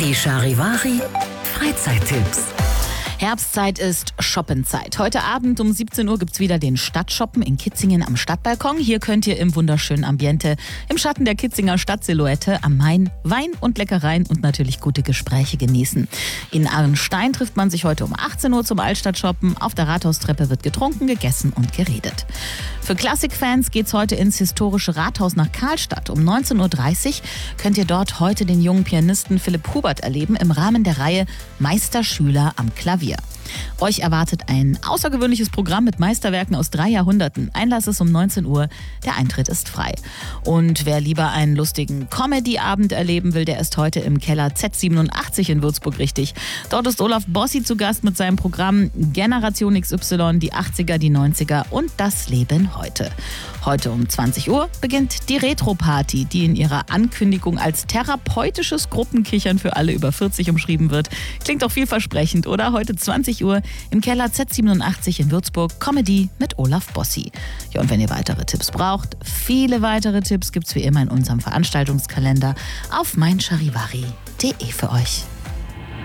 Die Charivari Freizeittipps. Herbstzeit ist Shoppenzeit. Heute Abend um 17 Uhr gibt's wieder den Stadtshoppen in Kitzingen am Stadtbalkon. Hier könnt ihr im wunderschönen Ambiente, im Schatten der Kitzinger Stadtsilhouette am Main Wein und Leckereien und natürlich gute Gespräche genießen. In Arnstein trifft man sich heute um 18 Uhr zum Altstadtshoppen. Auf der Rathaustreppe wird getrunken, gegessen und geredet. Für Klassikfans geht's heute ins historische Rathaus nach Karlstadt. Um 19.30 Uhr könnt ihr dort heute den jungen Pianisten Philipp Hubert erleben im Rahmen der Reihe Meisterschüler am Klavier. Euch erwartet ein außergewöhnliches Programm mit Meisterwerken aus 3 Jahrhunderten. Einlass ist um 19 Uhr, der Eintritt ist frei. Und wer lieber einen lustigen Comedy-Abend erleben will, der ist heute im Keller Z87 in Würzburg richtig. Dort ist Olaf Bossi zu Gast mit seinem Programm Generation XY, die 80er, die 90er und das Leben heute. Heute um 20 Uhr beginnt die Retro-Party, die in ihrer Ankündigung als therapeutisches Gruppenkichern für alle über 40 umschrieben wird. Klingt doch vielversprechend, oder? Heute 20 Uhr im Keller Z87 in Würzburg, Comedy mit Olaf Bossi. Ja, und wenn ihr weitere Tipps braucht, viele weitere Tipps gibt's wie immer in unserem Veranstaltungskalender auf meincharivari.de für euch.